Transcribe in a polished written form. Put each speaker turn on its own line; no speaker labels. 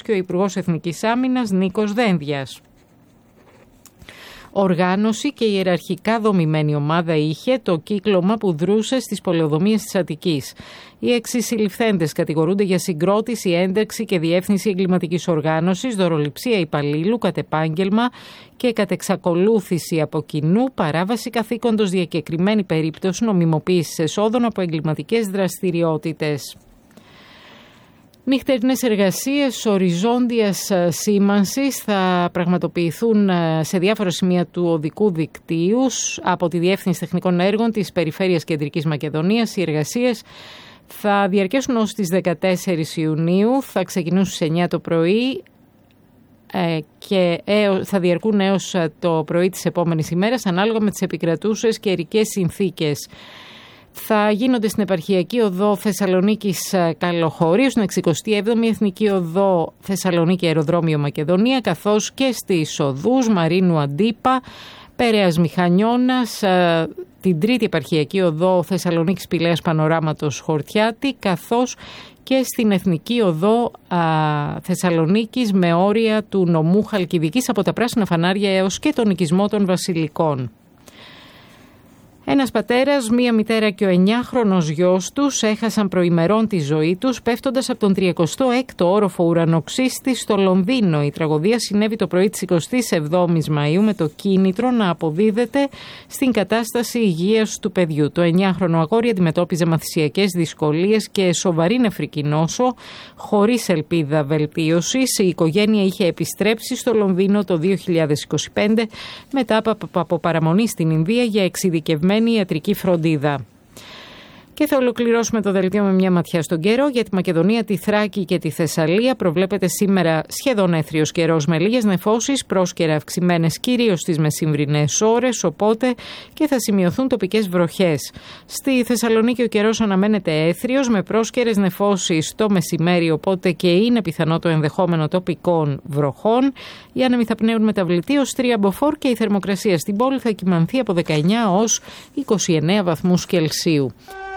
Κώστας και ο Υπουργός Εθνικής Άμυνας Νίκος Δένδιας. Οργάνωση και ιεραρχικά δομημένη ομάδα είχε το κύκλωμα που δρούσε στις πολεοδομίες της Αττικής. Οι έξι συλληφθέντες κατηγορούνται για συγκρότηση, ένταξη και διεύθυνση εγκληματικής οργάνωσης, δωροληψία υπαλλήλου κατ' επάγγελμα και κατ' εξακολούθηση από κοινού, παράβαση καθήκοντος, διακεκριμένη περίπτωση νομιμοποίησης εσόδων από εγκληματικές δραστηριότητες. Νυχτερινές εργασίες οριζόντιας σήμανσης θα πραγματοποιηθούν σε διάφορα σημεία του οδικού δικτύου από τη Διεύθυνση Τεχνικών Έργων της Περιφέρειας Κεντρικής Μακεδονίας. Οι εργασίες θα διαρκέσουν ως τις 14 Ιουνίου, θα ξεκινούν στις 9 το πρωί και θα διαρκούν έως το πρωί της επόμενης ημέρας ανάλογα με τις επικρατούσες καιρικές συνθήκες. Θα γίνονται στην Επαρχιακή Οδό Θεσσαλονίκης Καλοχωρίου, στην 67η Εθνική Οδό Θεσσαλονίκη Αεροδρόμιο Μακεδονία, καθώς και στις οδούς Μαρίνου Αντίπα, Πέραιας Μηχανιώνας, την 3η Επαρχιακή Οδό Θεσσαλονίκης Πηλαίας Πανοράματος Χορτιάτη, καθώς και στην Εθνική Οδό Θεσσαλονίκης με όρια του νομού Χαλκιδικής από τα πράσινα φανάρια έως και τον οικισμό των Βασιλικών. Ένας πατέρας, μία μητέρα και ο 9χρονος γιος τους έχασαν προημερών τη ζωή τους πέφτοντας από τον 36ο όροφο ουρανοξύστη στο Λονδίνο. Η τραγωδία συνέβη το πρωί της 27ης Μαΐου με το κίνητρο να αποδίδεται στην κατάσταση υγείας του παιδιού. Το 9χρονο αγόρι αντιμετώπιζε μαθησιακές δυσκολίες και σοβαρή νεφρική νόσο, χωρίς ελπίδα βελτίωσης. Η οικογένεια είχε επιστρέψει στο Λονδίνο το 2025 μετά από παραμονή στην Ινδία για εξειδικευμένη ιατρική φροντίδα. Και θα ολοκληρώσουμε το δελτίο με μια ματιά στον καιρό. Για τη Μακεδονία, τη Θράκη και τη Θεσσαλία προβλέπεται σήμερα σχεδόν έθριος καιρός με λίγες νεφώσεις, πρόσκαιρα αυξημένες κυρίως στις μεσημβρινές ώρες, οπότε και θα σημειωθούν τοπικές βροχές. Στη Θεσσαλονίκη ο καιρός αναμένεται έθριος με πρόσκαιρες νεφώσεις το μεσημέρι, οπότε και είναι πιθανό το ενδεχόμενο τοπικών βροχών. Οι άνεμοι θα πνέουν μεταβλητή ως 3 μποφόρ και η θερμοκρασία στην πόλη θα κυμανθεί από 19 ως 29 βαθμούς Κελσίου.